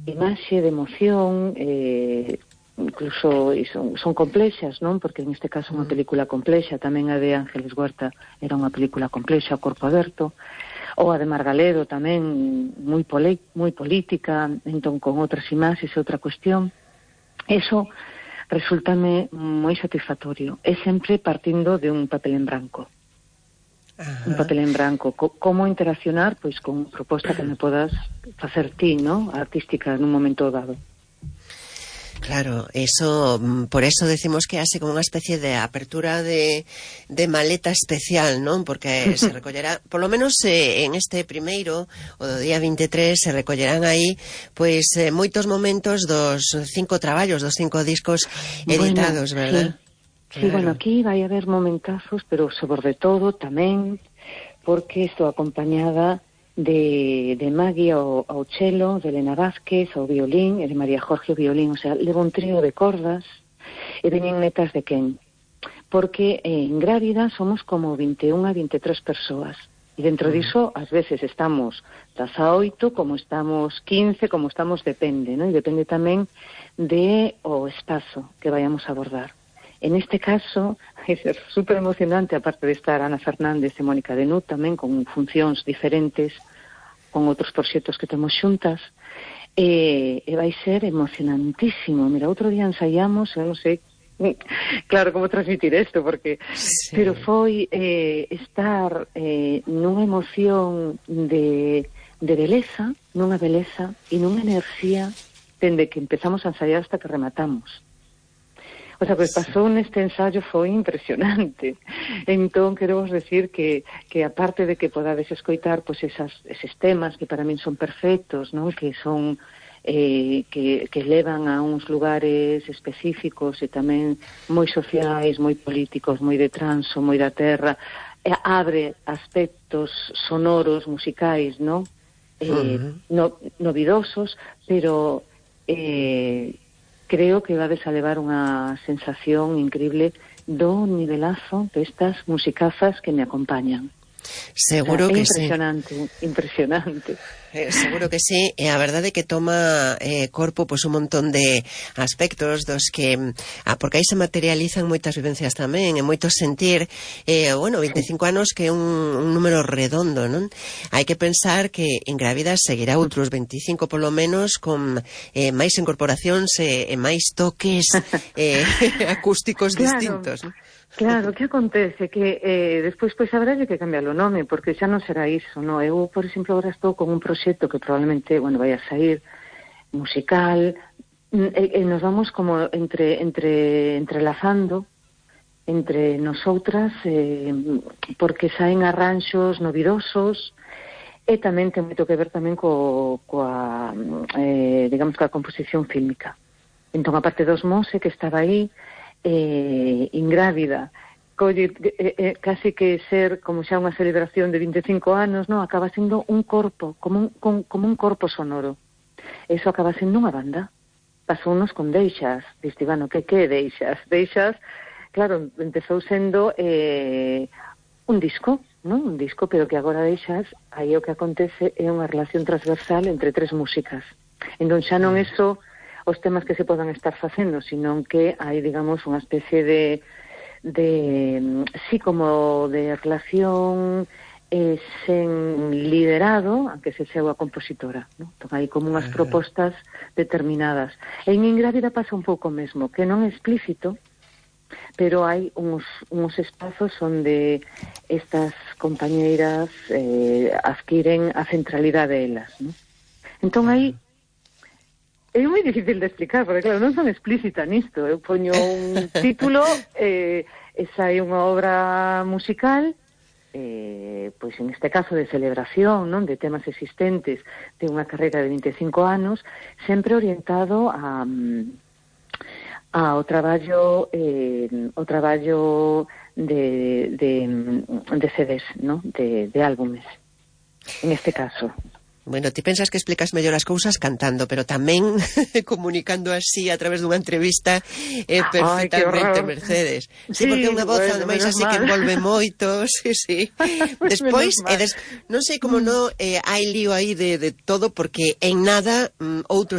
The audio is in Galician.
imaxe, de emoción, incluso son complexas, non? Porque en este caso unha película complexa, tamén a de Ángeles Huerta era unha película complexa, O corpo aberto, ou a de Margaledo tamén moi política, entón con outras imaxes e outra cuestión. Eso resúltame moi satisfactorio, é sempre partindo de un papel en branco. Ajá. Un papel en branco, como interaccionar pois con proposta que me podas facer ti, ¿no? Artística nun momento dado. Claro, eso, por eso decimos que hace como unha especie de apertura de maleta especial, non? Porque se recollerá, por lo menos en este primeiro, o do día 23, se recollerán aí, pois, moitos momentos dos 5 traballos, dos 5 discos editados, bueno, verdad? Sí, claro. Bueno, aquí vai haber momentazos, pero sobre todo tamén porque estou acompañada de Maggie ao cello, de Elena Vázquez ao violín e de María Jorge ao violín, o sea, levo un trío de cordas e veñen netas de Ken, porque en Grávida somos como 21 a 23 persoas e dentro diso ás veces estamos das a 8, como estamos 15, como estamos, depende, ¿no? E depende tamén de o espazo que vayamos a abordar. En este caso, é super emocionante, aparte de estar Ana Fernández e Mónica Denut, tamén con funcións diferentes, con outros proxectos que temos xuntas, e vai ser emocionantísimo. Mira, outro día ensaiamos, eu non sei, claro, como transmitir isto, porque... Sí. Pero foi estar nunha emoción de beleza, nunha beleza e nunha enerxía dende que empezamos a ensaiar hasta que rematamos. O sea, pues pasou neste ensayo foi impresionante. Entón, quero vos decir que aparte de que podades escoitar pues eses temas que para min son perfectos, non? Que son que levan a uns lugares específicos e tamén moi sociais, moi políticos, moi de transo, moi da terra, abre aspectos sonoros, musicais, non? Novidosos, pero creo que vades a levar unha sensación increíble do nivelazo destas musicazas que me acompañan. Seguro que sí. Impresionante. Seguro que sí, e a verdade é que toma corpo pois un montón de aspectos dos que porque aí se materializan moitas vivencias tamén e moito sentir, bueno, 25 anos que é un número redondo, non? Hai que pensar que en Grávida seguirá outros 25 polo menos con máis incorporacións e máis toques acústicos distintos, non? Claro, que acontece? Que despois pois habrá que cambiar o nome, porque xa non será iso, no? Eu, por exemplo, agora estou con un proxecto que probablemente, bueno, vai a sair musical, e nos vamos como entrelazando entre nosoutras, porque saen arranxos novidosos, e tamén ten moito que ver tamén coa digamos, coa composición fílmica. Entón, aparte dos Mose, que estaba aí, Ingrávida, casi que ser como xa unha celebración de 25 anos, no, acaba sendo un corpo, como un corpo sonoro. Eso acaba sendo unha banda. Pasounos con Deixas, diste, bueno, que Deixas? Deixas, claro, empezou sendo un disco, non? Un disco, pero que agora Deixas, aí o que acontece é unha relación transversal entre 3 músicas. Entón xa non é só os temas que se podan estar facendo, sino que hai, digamos, unha especie de sí, como de relación sen liderado, aunque se seu a compositora, ¿no? Entón, hai como unhas propostas determinadas. E en Ingrávida pasa un pouco mesmo, que non é explícito, pero hai uns espazos onde estas compañeiras adquiren a centralidade delas, ¿no? Entón, aí é moi difícil de explicar, porque claro, non son explícita nisto. Eu poño un título, esa é unha obra musical, pois en este caso de celebración, non, de temas existentes de unha carreira de 25 anos, sempre orientado ao traballo de CDs, non, de álbumes, en este caso. Bueno, ti pensas que explicas mellor as cousas cantando, pero tamén comunicando así a través dunha entrevista perfectamente, Mercedes. Sí, porque é unha voz, ademais, así que envolve moito, sí. Despois, non sei como non hai lío aí de todo, porque en nada outros